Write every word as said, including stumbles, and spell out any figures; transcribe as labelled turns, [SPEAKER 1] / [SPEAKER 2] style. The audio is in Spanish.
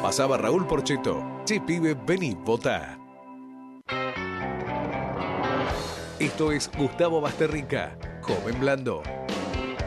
[SPEAKER 1] Pasaba Raúl Porcheto. Che, pibe, vení, votá. Esto es Gustavo Basterrica. Joven Blando.